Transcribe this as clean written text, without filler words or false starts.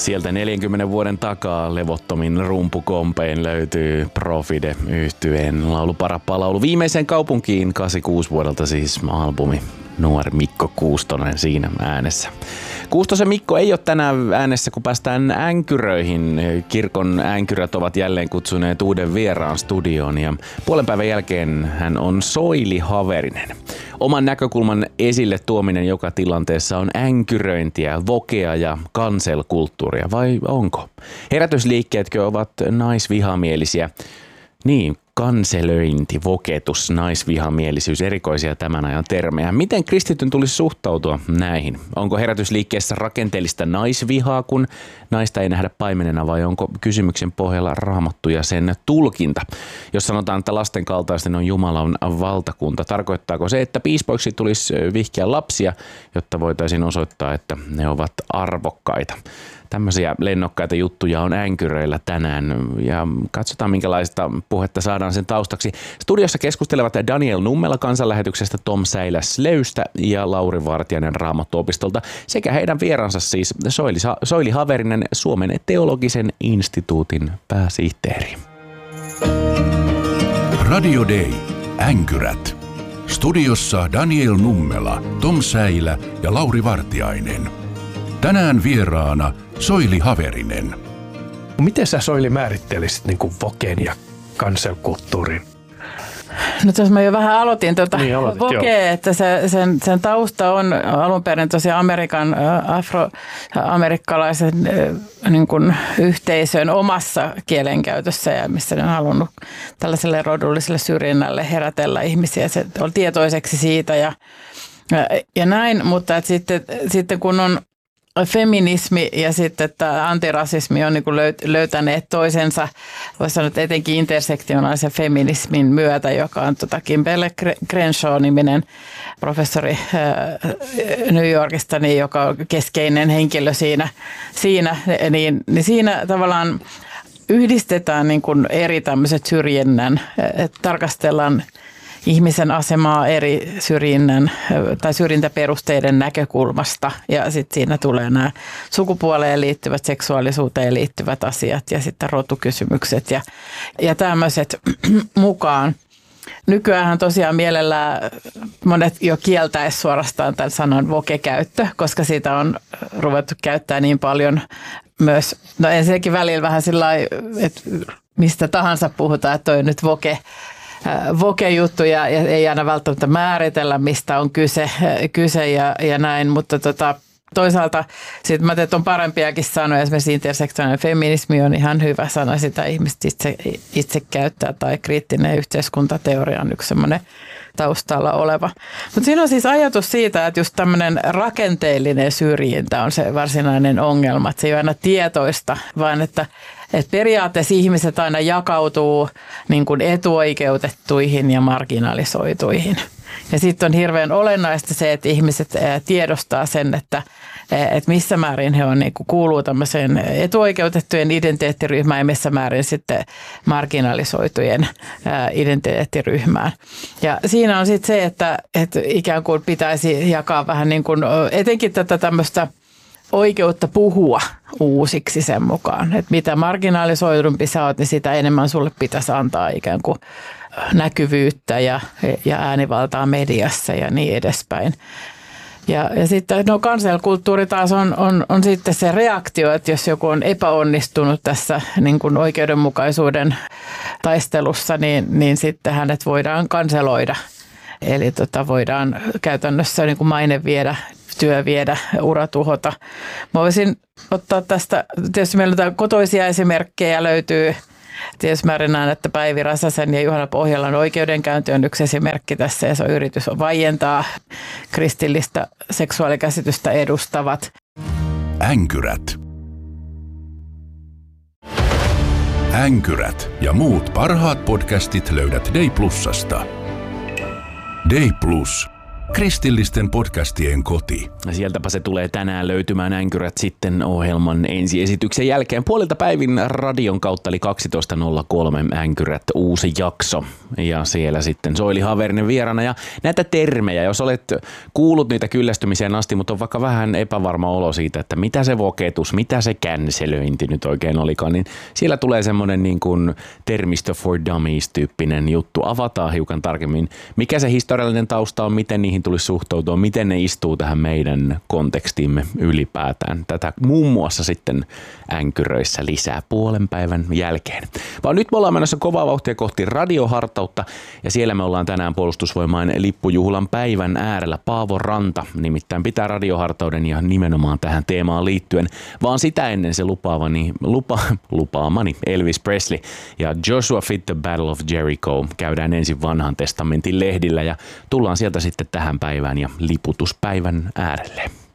Sieltä 40 vuoden takaa levottomin rumpukompein löytyy Profide-yhtyeen laulu Parappa-laulu Viimeiseen kaupunkiin 86 vuodelta siis albumi. Nuori Mikko Kuustonen siinä äänessä. Kuustosen Mikko ei ole tänään äänessä, kun päästään änkyröihin. Kirkon änkyrät ovat jälleen kutsuneet uuden vieraan studioon ja puolen päivän jälkeen hän on Soili Haverinen. Oman näkökulman esille tuominen joka tilanteessa on änkyröintiä, vokea ja cancel-kulttuuria, vai onko? Herätysliikkeetkö ovat naisvihamielisiä? Niin, kanselöinti, voketus, naisvihamielisyys, erikoisia tämän ajan termejä. Miten kristityn tulisi suhtautua näihin? Onko herätysliikkeessä rakenteellista naisvihaa, kun naista ei nähdä paimenena, vai onko kysymyksen pohjalla Raamattu ja sen tulkinta? Jos sanotaan, että lasten kaltaisten on Jumalan valtakunta, tarkoittaako se, että piispoiksi tulisi vihkiä lapsia, jotta voitaisiin osoittaa, että ne ovat arvokkaita? Tämmöisiä lennokkaita juttuja on änkyröillä tänään ja katsotaan minkälaista puhetta saadaan sen taustaksi. Studiossa keskustelevat Daniel Nummela kansanlähetyksestä, Tom Säilä Slöystä ja Lauri Vartiainen Raamattuopistolta sekä heidän vieransa siis Soili Haverinen, Suomen teologisen instituutin pääsihteeri. Radio Day. Änkyrät. Studiossa Daniel Nummela, Tom Säilä ja Lauri Vartiainen. Tänään vieraana Soili Haverinen. Miten sä, Soili, määrittelisit niin kuin vokeen ja cancel-kulttuurin? No jos mä jo vähän aloitin vokee, että sen tausta on alun perin tosiaan afroamerikkalaisen niin kuin yhteisön omassa kielenkäytössä ja missä ne on halunnut tällaiselle rodulliselle syrjinnälle herätellä ihmisiä. Se on tietoiseksi siitä ja näin, mutta että sitten kun on feminismi ja sitten tämä antirasismi on niin kuin löytäneet toisensa, voisi sanoa, että etenkin intersektionaalisen feminismin myötä, joka on Kimberly Crenshaw-niminen professori New Yorkista, niin joka on keskeinen henkilö niin siinä tavallaan yhdistetään niin kuin eri tämmöiset syrjinnän, että tarkastellaan ihmisen asemaa eri syrjinnän tai syrjintäperusteiden näkökulmasta ja sitten siinä tulee nämä sukupuoleen liittyvät, seksuaalisuuteen liittyvät asiat ja sitten rotukysymykset ja tämmöiset mukaan. Nykyäänhän tosiaan mielellään monet jo kieltäisi suorastaan tämän sanan voke-käyttö, koska siitä on ruvettu käyttää niin paljon myös, no ensinnäkin välillä vähän sillä lailla, että mistä tahansa puhutaan, että toi nyt voke-juttu ja ei aina välttämättä määritellä, mistä on kyse ja näin, mutta toisaalta sitten mä teet on parempiakin sanoja, esimerkiksi intersektionaalinen feminismi on ihan hyvä sana, sitä ihmiset itse käyttää, tai kriittinen yhteiskuntateoria on yksi semmoinen taustalla oleva. Mutta siinä on siis ajatus siitä, että just tämmöinen rakenteellinen syrjintä on se varsinainen ongelma, että se ei ole aina tietoista, vaan että periaatteessa ihmiset aina jakautuu niin kuin etuoikeutettuihin ja marginalisoituihin. Ja sitten on hirveän olennaista se, että ihmiset tiedostaa sen, että missä määrin he on, niin kuin kuuluu tämmöiseen etuoikeutettujen identiteettiryhmään ja missä määrin sitten marginalisoitujen identiteettiryhmään. Ja siinä on sitten se, että ikään kuin pitäisi jakaa vähän niin kuin etenkin tätä tämmöistä oikeutta puhua uusiksi sen mukaan. Että mitä marginalisoidumpi sä oot, niin sitä enemmän sulle pitäisi antaa ikään kuin näkyvyyttä ja äänivaltaa mediassa ja niin edespäin. Ja sitten cancel-kulttuuri taas on sitten se reaktio, että jos joku on epäonnistunut tässä niin kuin oikeudenmukaisuuden taistelussa, niin sitten hänet voidaan kanseloida. Eli voidaan käytännössä niin kuin maine viedä, työ viedä, ura tuhota. Mä voisin ottaa tästä, tietysti meillä on kotoisia esimerkkejä löytyy. Tietysti mä näen, että Päivi Räsäsen ja Juhana Pohjolan oikeudenkäynti on yksi esimerkki tässä ja se on yritys vaientaa kristillistä seksuaalikäsitystä edustavat. Änkyrät. Änkyrät ja muut parhaat podcastit löydät Day Plusasta. Day Plus. Kristillisten podcastien koti. Sieltäpä se tulee tänään löytymään Änkyrät sitten ohjelman ensiesityksen jälkeen. Puolilta päivin radion kautta eli 12.03 Änkyrät uusi jakso. Ja siellä sitten Soili Haverinen vieraana. Ja näitä termejä, jos olet kuullut niitä kyllästymiseen asti, mutta on vaikka vähän epävarma olo siitä, että mitä se voketus, mitä se känselöinti nyt oikein olikaan, niin siellä tulee semmoinen niin kuin termistö for dummies-tyyppinen juttu. Avataan hiukan tarkemmin, mikä se historiallinen tausta on, miten niihin tulisi suhtautua, miten ne istuu tähän meidän kontekstiimme ylipäätään. Tätä muun muassa sitten Änkyröissä lisää puolen päivän jälkeen. Vaan nyt me ollaan menossa kovaa vauhtia kohti radiohartautta ja siellä me ollaan tänään Puolustusvoimain lippujuhlan päivän äärellä. Paavo Ranta nimittäin pitää radiohartauden ja nimenomaan tähän teemaan liittyen, vaan sitä ennen se lupaamani Elvis Presley ja Joshua Fit the Battle of Jericho käydään ensin vanhan testamentin lehdillä ja tullaan sieltä sitten tähän päivään ja liputuspäivän äärelle.